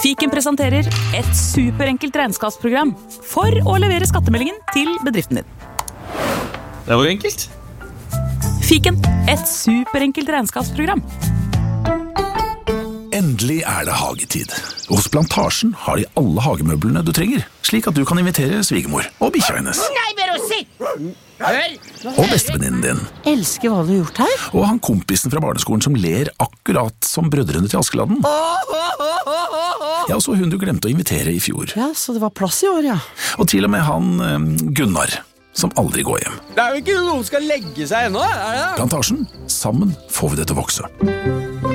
Fiken presenterer et superenkelt regnskapsprogram for å levere skattemeldingen til bedriften din. Det var enkelt. Fiken, et superenkelt regnskapsprogram. Endelig det hagetid. Hos Plantasjen har de alle hagemøblene du trenger, slik at du kan invitere svigermor og bikkja hennes. Nei, bare sitt! Hør! Og bestevenninnen din. Elsker hva du har gjort her. Og han kompisen fra barneskolen som ler akkurat som brødrene til Askeladden. Ja, og så hun du glemte å invitere i fjor. Ja, så det var plass i år, ja. Og til og med han Gunnar, som aldri går hjem. Det jo ikke noen som skal legge seg ennå, det? Plantasjen, sammen får vi det til å vokse.